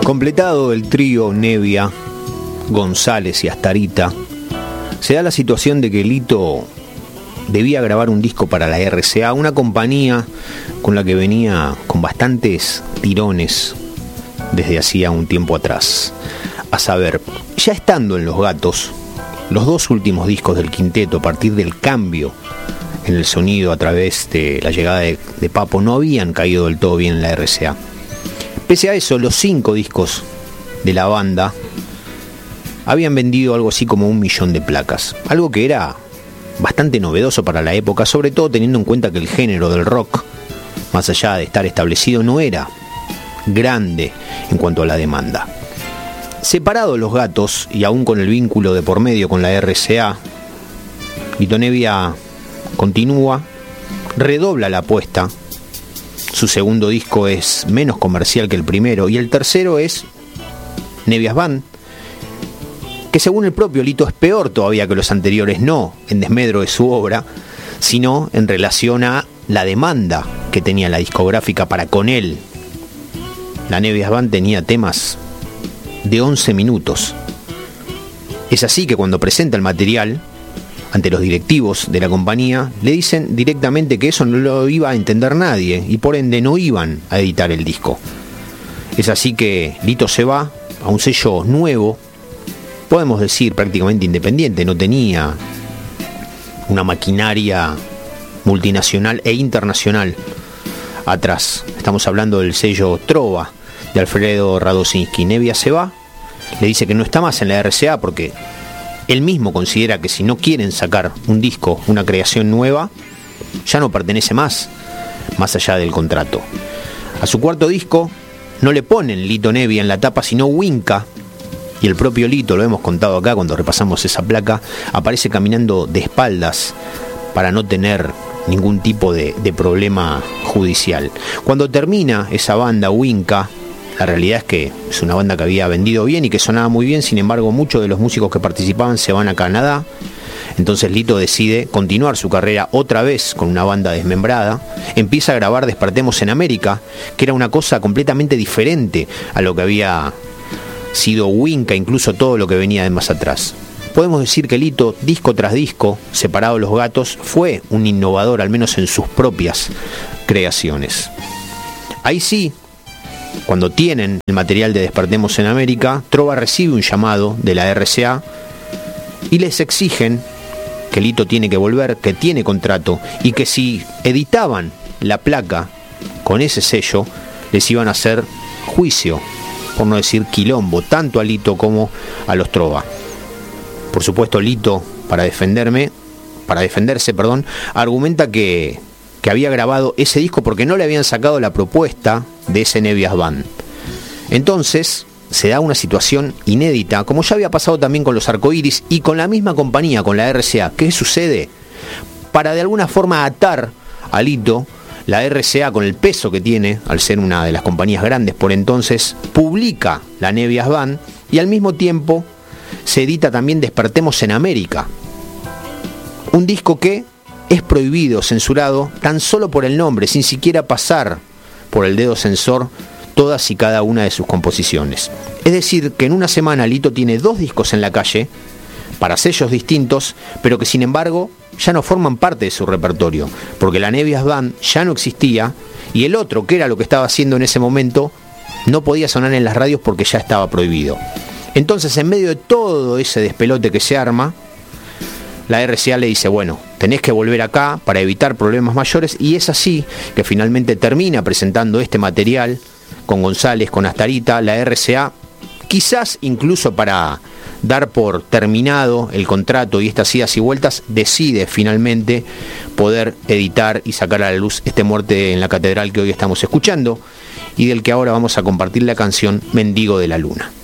Completado el trío Nevia, González y Astarita, se da la situación de que Lito debía grabar un disco para la RCA, una compañía con la que venía con bastantes tirones desde hacía un tiempo atrás. A saber, ya estando en Los Gatos, los dos últimos discos del quinteto, a partir del cambio en el sonido a través de la llegada de Papo, no habían caído del todo bien en la RCA. Pese a eso, los 5 discos de la banda habían vendido algo así como 1 millón de placas, algo que era bastante novedoso para la época, sobre todo teniendo en cuenta que el género del rock, más allá de estar establecido, no era grande en cuanto a la demanda. Separados Los Gatos, y aún con el vínculo de por medio con la RCA, Lito Nevia continúa, redobla la apuesta. Su segundo disco es menos comercial que el primero, y el tercero es Nevias Band, que según el propio Lito es peor todavía que los anteriores, no en desmedro de su obra, sino en relación a la demanda que tenía la discográfica para con él. La Nevias Band tenía temas de 11 minutos. Es así que cuando presenta el material ante los directivos de la compañía, le dicen directamente que eso no lo iba a entender nadie y por ende no iban a editar el disco. Es así que Lito se va a un sello nuevo, podemos decir prácticamente independiente, no tenía una maquinaria multinacional e internacional atrás. Estamos hablando del sello Trova de Alfredo Radosinski. Nevia se va, le dice que no está más en la RCA porque él mismo considera que si no quieren sacar un disco, una creación nueva, ya no pertenece más allá del contrato. A su cuarto disco no le ponen Lito Nevia en la tapa, sino Winca, y el propio Lito, lo hemos contado acá cuando repasamos esa placa, aparece caminando de espaldas para no tener ningún tipo de problema judicial. Cuando termina esa banda Winca, la realidad es que es una banda que había vendido bien y que sonaba muy bien, sin embargo muchos de los músicos que participaban se van a Canadá. Entonces Lito decide continuar su carrera otra vez con una banda desmembrada, empieza a grabar Despertemos en América, que era una cosa completamente diferente a lo que había sido Winca, incluso todo lo que venía de más atrás. Podemos decir que Lito, disco tras disco, separado Los Gatos, fue un innovador, al menos en sus propias creaciones. Ahí sí, cuando tienen el material de Despertemos en América, Trova recibe un llamado de la RCA y les exigen que Lito tiene que volver, que tiene contrato y que si editaban la placa con ese sello, les iban a hacer juicio, por no decir quilombo, tanto a Lito como a los Trova. Por supuesto, Lito, para defenderse, argumenta que había grabado ese disco porque no le habían sacado la propuesta de ese Nevias Band. Entonces se da una situación inédita, como ya había pasado también con los Arcoiris y con la misma compañía, con la RCA. ¿Qué sucede? Para de alguna forma atar a Lito, la RCA, con el peso que tiene, al ser una de las compañías grandes por entonces, publica la Nevias Band y al mismo tiempo se edita también Despertemos en América, un disco que es prohibido, censurado, tan solo por el nombre, sin siquiera pasar por el dedo censor todas y cada una de sus composiciones. Es decir, que en una semana Lito tiene 2 discos en la calle, para sellos distintos, pero que sin embargo ya no forman parte de su repertorio, porque la Nevias Band ya no existía, y el otro, que era lo que estaba haciendo en ese momento, no podía sonar en las radios porque ya estaba prohibido. Entonces, en medio de todo ese despelote que se arma, la RCA le dice, bueno, tenés que volver acá para evitar problemas mayores, y es así que finalmente termina presentando este material con González, con Astarita. La RCA, quizás incluso para dar por terminado el contrato y estas idas y vueltas, decide finalmente poder editar y sacar a la luz este Muerte en la Catedral que hoy estamos escuchando y del que ahora vamos a compartir la canción Mendigo de la Luna.